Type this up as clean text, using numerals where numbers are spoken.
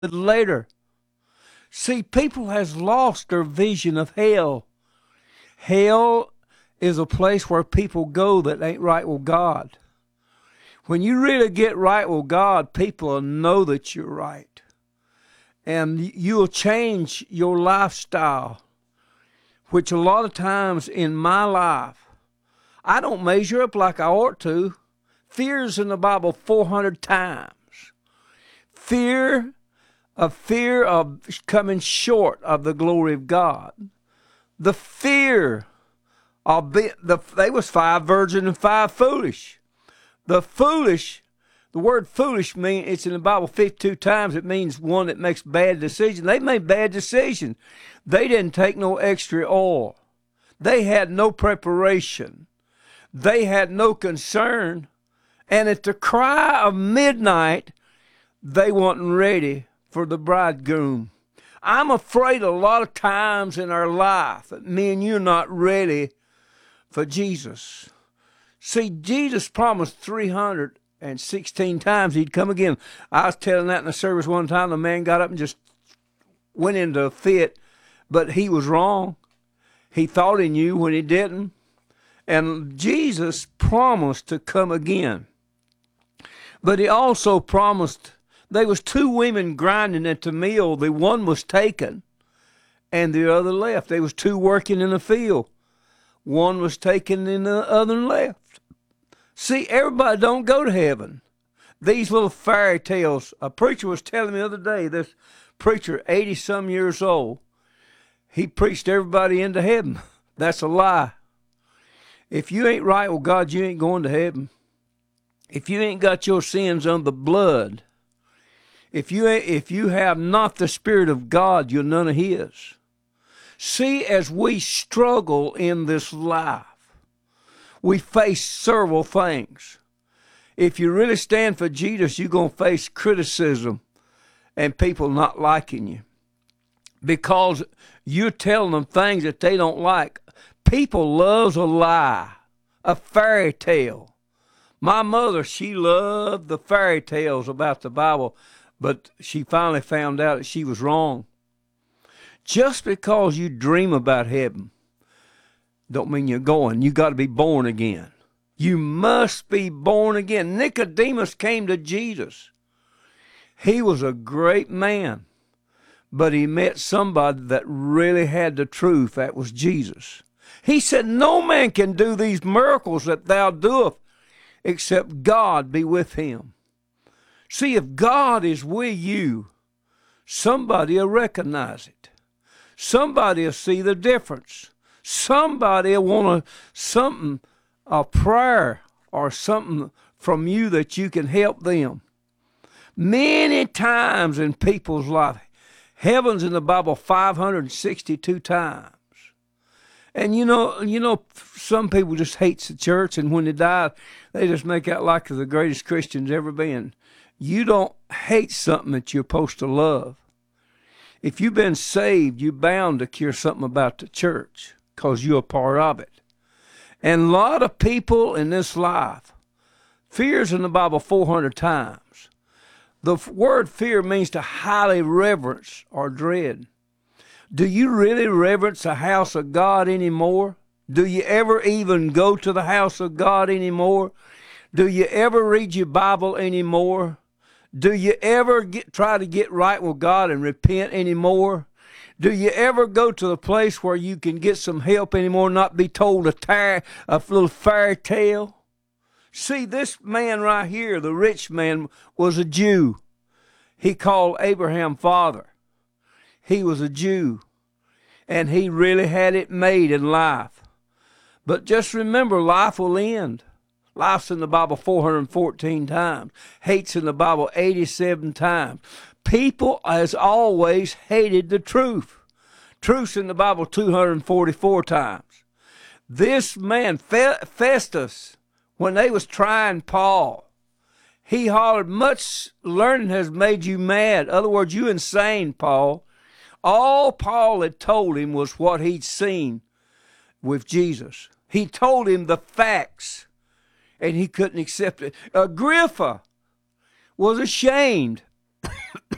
later. See, people has lost their vision of hell. Hell is a place where people go that ain't right with God. When you really get right with God, people will know that you're right. And you'll change your lifestyle, which a lot of times in my life, I don't measure up like I ought to. Fear's in the Bible 400 times. Fear of coming short of the glory of God. The fear of they was 5 virgins and 5 foolish. The word foolish means, it's in the Bible 52 times. It means one that makes bad decisions. They made bad decisions. They didn't take no extra oil. They had no preparation. They had no concern. And at the cry of midnight, they wasn't ready for the bridegroom. I'm afraid a lot of times in our life that me and you are not ready for Jesus. See, Jesus promised 316 times he'd come again. I was telling that in the service one time. The man got up and just went into a fit, but he was wrong. He thought he knew when he didn't. And Jesus promised to come again. But he also promised, there was 2 women grinding at the mill. The one was taken and the other left. There was 2 working in the field. One was taken and the other left. See, everybody don't go to heaven. These little fairy tales. A preacher was telling me the other day, this preacher, 80-some years old, he preached everybody into heaven. That's a lie. If you ain't right with God, you ain't going to heaven. If you ain't got your sins under the blood, if you have not the Spirit of God, you're none of His. See, as we struggle in this life, we face several things. If you really stand for Jesus, you're going to face criticism and people not liking you because you're telling them things that they don't like. People loves a lie, a fairy tale. My mother, she loved the fairy tales about the Bible, but she finally found out that she was wrong. Just because you dream about heaven don't mean you're going. You got to be born again. You must be born again. Nicodemus came to Jesus. He was a great man, but he met somebody that really had the truth. That was Jesus. He said, no man can do these miracles that thou doest except God be with him. See, if God is with you, somebody will recognize it. Somebody will see the difference. Somebody will want a prayer or something from you that you can help them. Many times in people's life, heaven's in the Bible 562 times. And you know, some people just hate the church, and when they die, they just make out like they're the greatest Christians ever been. You don't hate something that you're supposed to love. If you've been saved, you're bound to care something about the church because you're a part of it. And a lot of people in this life, fear's in the Bible 400 times. The word fear means to highly reverence or dread. Do you really reverence the house of God anymore? Do you ever even go to the house of God anymore? Do you ever read your Bible anymore? Do you ever try to get right with God and repent anymore? Do you ever go to the place where you can get some help anymore, not be told a little fairy tale? See, this man right here, the rich man, was a Jew. He called Abraham father. He was a Jew, and he really had it made in life. But just remember, life will end. Life's in the Bible 414 times. Hate's in the Bible 87 times. People, as always, hated the truth. Truth's in the Bible 244 times. This man, Festus, when they was trying Paul, he hollered, much learning has made you mad. In other words, you insane, Paul. All Paul had told him was what he'd seen with Jesus. He told him the facts, and he couldn't accept it. Agrippa was ashamed